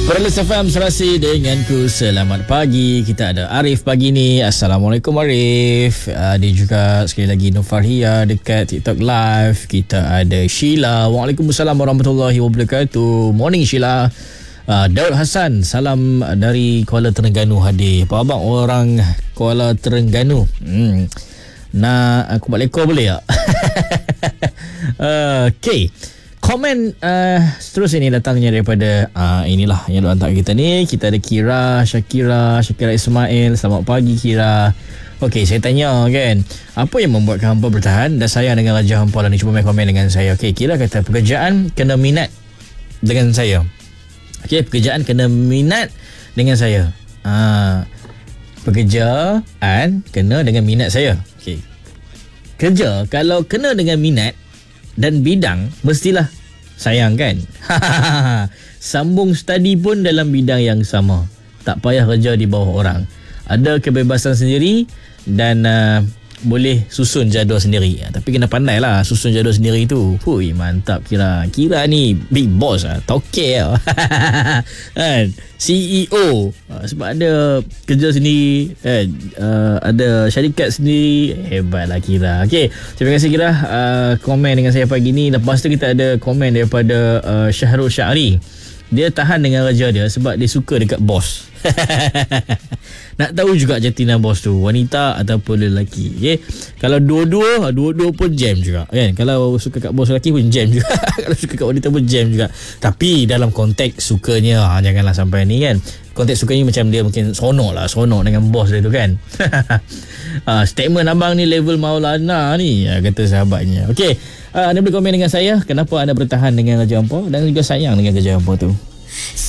Perlis FM serasi denganku. Selamat pagi. Kita ada Arif pagi ni. Assalamualaikum Arif. Dia juga sekali lagi Nofarhia dekat TikTok Live. Kita ada Sheila. Waalaikumsalam warahmatullahi wabarakatuh. Morning Sheila. Daud Hassan, salam dari Kuala Terengganu hadir. Apa khabar orang Kuala Terengganu? Nak aku balik lekor boleh tak? Okay. Komen seterusnya ni datangnya daripada inilah yang hantar kita ni. Kita ada Syakira Ismail. Selamat pagi Kira. Okey, saya tanya kan, apa yang membuatkan hampa bertahan dan sayang dengan Raja Hampa ni? Cuba main komen dengan saya. Okey, Kira kata pekerjaan kena minat dengan saya. Okey, pekerjaan kena minat dengan saya. Pekerjaan kena dengan minat saya. Okey. Kerja kalau kena dengan minat dan bidang, mestilah sayang kan. Sambung study pun dalam bidang yang sama. Tak payah kerja di bawah orang. Ada kebebasan sendiri dan boleh susun jadual sendiri. Tapi kena pandai lah susun jadual sendiri tu. Hui, mantap Kira. Kira ni big boss lah. Toke lah. Kan? CEO. Sebab ada kerja sendiri. Ada syarikat sendiri. Hebat lah Kira. Okay. Terima kasih Kira. Komen dengan saya pagi ni. Lepas tu kita ada komen daripada Syahrul Syahri. Dia tahan dengan kerja dia sebab dia suka dekat bos. Nak tahu juga jantina bos tu, wanita ataupun lelaki. Okay? Kalau dua-dua pun jam juga kan. Kalau suka kat bos lelaki pun jam juga. Kalau suka kat wanita pun jam juga. Tapi dalam konteks sukanya, janganlah sampai ni kan. Konteks sukanya macam dia mungkin sonok dengan bos dia tu kan. Statement abang ni level Maulana ni, kata sahabatnya. Okay, anda boleh komen dengan saya, kenapa anda bertahan dengan Raja Hampa dan juga sayang dengan Raja Hampa tu.